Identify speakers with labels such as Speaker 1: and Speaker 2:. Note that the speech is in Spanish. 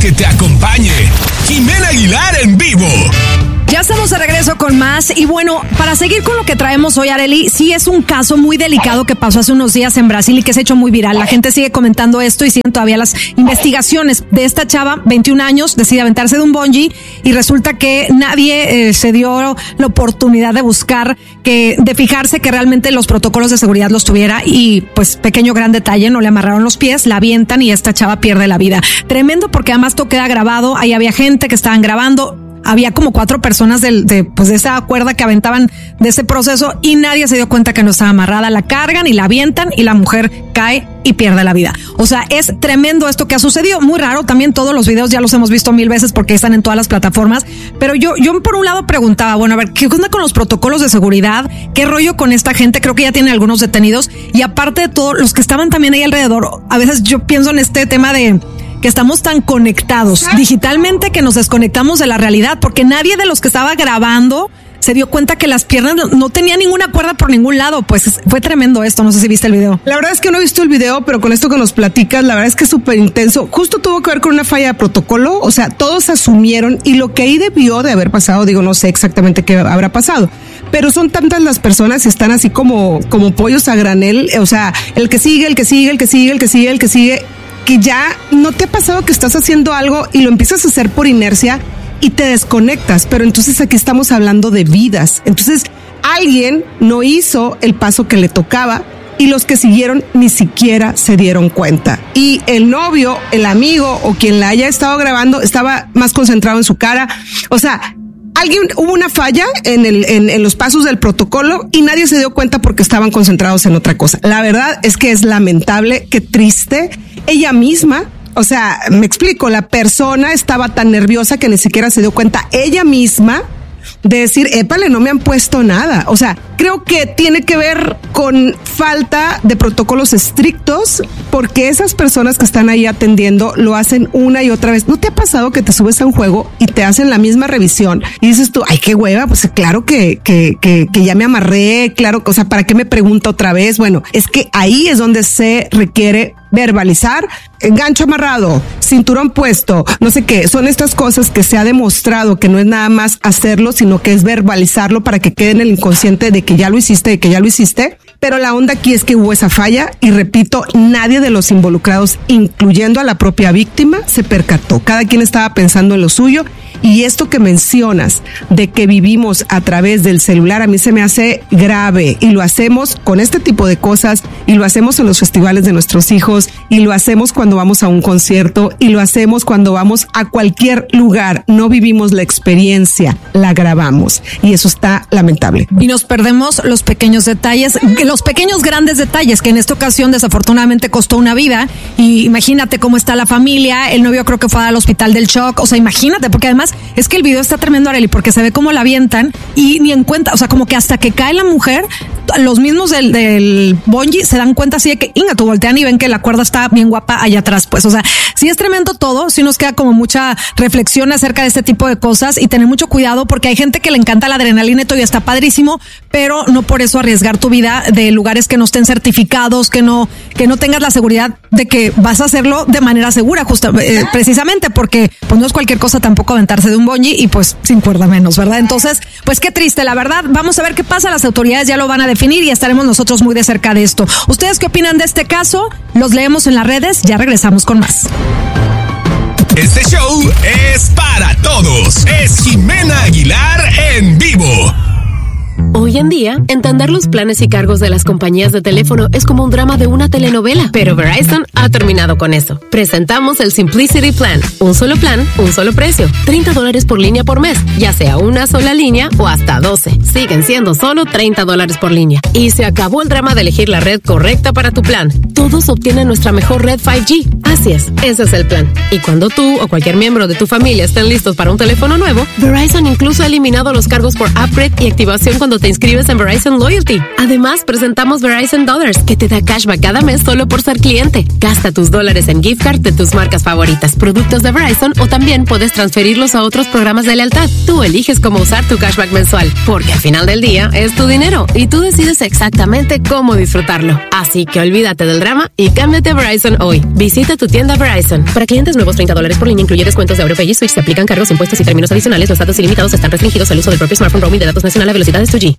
Speaker 1: que te acompañe. Jimena Aguilar en vivo.
Speaker 2: Ya estamos de regreso con más y bueno, para seguir con lo que traemos hoy, Arely, sí es un caso muy delicado que pasó hace unos días en Brasil y que se ha hecho muy viral. La gente sigue comentando esto y siguen todavía las investigaciones de esta chava, 21 años, decide aventarse de un bungee y resulta que nadie se dio la oportunidad de buscar, de fijarse que realmente los protocolos de seguridad los tuviera y pues pequeño gran detalle, no le amarraron los pies, la avientan y esta chava pierde la vida. Tremendo porque además todo queda grabado, ahí había gente que estaban grabando. Había como 4 personas de esa cuerda que aventaban de ese proceso y nadie se dio cuenta que no estaba amarrada. La cargan y la avientan y la mujer cae y pierde la vida. O sea, es tremendo esto que ha sucedido. Muy raro. También todos los videos ya los hemos visto 1000 veces porque están en todas las plataformas. Pero yo por un lado preguntaba, bueno, a ver, ¿qué onda con los protocolos de seguridad? ¿Qué rollo con esta gente? Creo que ya tienen algunos detenidos. Y aparte de todo, los que estaban también ahí alrededor, a veces yo pienso en este tema de que estamos tan conectados digitalmente que nos desconectamos de la realidad, porque nadie de los que estaba grabando se dio cuenta que las piernas no tenían ninguna cuerda por ningún lado. Pues fue tremendo esto, no sé si viste el video.
Speaker 3: La verdad es que no he visto el video, pero con esto que nos platicas, la verdad es que es súper intenso. Justo tuvo que ver con una falla de protocolo, o sea, todos asumieron y lo que ahí debió de haber pasado, digo, no sé exactamente qué habrá pasado, pero son tantas las personas y están así como pollos a granel, o sea, el que sigue, el que sigue, el que sigue, el que sigue, el que sigue, que ya no te ha pasado que estás haciendo algo y lo empiezas a hacer por inercia y te desconectas, pero entonces aquí estamos hablando de vidas. Entonces alguien no hizo el paso que le tocaba y los que siguieron ni siquiera se dieron cuenta. Y el novio, el amigo o quien la haya estado grabando estaba más concentrado en su cara. O sea, hubo una falla en los pasos del protocolo y nadie se dio cuenta porque estaban concentrados en otra cosa. La verdad es que es lamentable, qué triste. Ella misma, o sea, me explico, la persona estaba tan nerviosa que ni siquiera se dio cuenta ella misma de decir, épale, no me han puesto nada. O sea, creo que tiene que ver con falta de protocolos estrictos, porque esas personas que están ahí atendiendo lo hacen una y otra vez. ¿No te ha pasado que te subes a un juego y te hacen la misma revisión y dices tú, ay, qué hueva? Pues claro que ya me amarré, claro, o sea, ¿para qué me pregunta otra vez? Bueno, es que ahí es donde se requiere verbalizar, gancho amarrado, cinturón puesto, no sé qué, son estas cosas que se ha demostrado que no es nada más hacerlo, sino que es verbalizarlo para que quede en el inconsciente de que ya lo hiciste, pero la onda aquí es que hubo esa falla y repito, nadie de los involucrados, incluyendo a la propia víctima, se percató, cada quien estaba pensando en lo suyo. Y esto que mencionas de que vivimos a través del celular, a mí se me hace grave y lo hacemos con este tipo de cosas y lo hacemos en los festivales de nuestros hijos y lo hacemos cuando vamos a un concierto y lo hacemos cuando vamos a cualquier lugar. No vivimos la experiencia, la grabamos y eso está lamentable.
Speaker 2: Y nos perdemos los pequeños detalles, los pequeños grandes detalles que en esta ocasión desafortunadamente costó una vida. Y imagínate cómo está la familia, el novio creo que fue al hospital del shock, o sea, imagínate, porque además es que el video está tremendo, Arely, porque se ve cómo la avientan y ni en cuenta, o sea, como que hasta que cae la mujer, los mismos del bungee se dan cuenta así de que, inga, tú voltean y ven que la cuerda está bien guapa allá atrás, pues, o sea, sí es tremendo todo, sí nos queda como mucha reflexión acerca de este tipo de cosas y tener mucho cuidado porque hay gente que le encanta la adrenalina y todo y está padrísimo, pero no por eso arriesgar tu vida de lugares que no estén certificados, que no tengas la seguridad de que vas a hacerlo de manera segura, precisamente porque pues no es cualquier cosa tampoco aventarse de un bungee y pues sin cuerda menos, ¿verdad? Entonces, pues qué triste, la verdad. Vamos a ver qué pasa, las autoridades ya lo van a definir y estaremos nosotros muy de cerca de esto. ¿Ustedes qué opinan de este caso? Los leemos en las redes, ya regresamos con más.
Speaker 1: Este show es para todos. Es Jimena Aguilar en vivo.
Speaker 4: Hoy en día, entender los planes y cargos de las compañías de teléfono es como un drama de una telenovela, pero Verizon ha terminado con eso. Presentamos el Simplicity Plan. Un solo plan, un solo precio. $30 por línea por mes, ya sea una sola línea o hasta 12. Siguen siendo solo $30 por línea. Y se acabó el drama de elegir la red correcta para tu plan. Todos obtienen nuestra mejor red 5G. Así es, ese es el plan. Y cuando tú o cualquier miembro de tu familia estén listos para un teléfono nuevo, Verizon incluso ha eliminado los cargos por upgrade y activación cuando te inscribes en Verizon Loyalty. Además, presentamos Verizon Dollars, que te da cashback cada mes solo por ser cliente. Gasta tus dólares en gift card de tus marcas favoritas, productos de Verizon, o también puedes transferirlos a otros programas de lealtad. Tú eliges cómo usar tu cashback mensual, porque al final del día es tu dinero y tú decides exactamente cómo disfrutarlo. Así que olvídate del drama y cámbiate a Verizon hoy. Visita tu tienda Verizon. Para clientes nuevos, $30 por línea, incluye descuentos de AuroPay y Switch. Se aplican cargos, impuestos y términos adicionales. Los datos ilimitados están restringidos al uso del propio smartphone. Roaming de datos nacional a velocidades 2G.